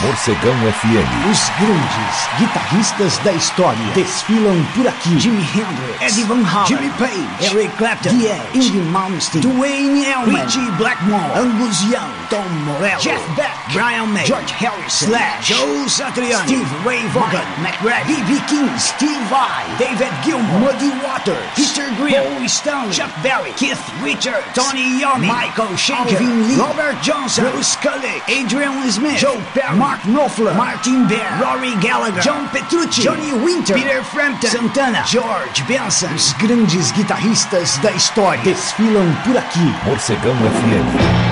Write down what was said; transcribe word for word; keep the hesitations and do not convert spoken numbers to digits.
Morcegão F M. Os grandes guitarristas da história desfilam por aqui. Jimi Hendrix, Eddie Van Halen, Jimmy Page, Eric Clapton, The Edge, Ingrid Malmsteen, Duane Allman, Ritchie Blackmore, Angus Young, Tom Morello, Jeff Beck, Brian May, George Harrison, Slash, Joe Satriani, Steve Ray Vaughan, Mike McGregor, B B King, Steve Vai, David Gilmour, Muddy Waters, Peter Green, Paul Stanley, Chuck Berry, Keith Richards, Tony Iommi, Michael Schenker, Alvin Lee, Robert Johnson, Bruce Kulick, Adrian Smith, Joe Perry, Mark Knopfler, Martin Bear, Rory Gallagher, John Petrucci, Johnny Winter, Peter Frampton, Santana, George Benson. Os grandes guitarristas da história desfilam por aqui. Morcegão F M.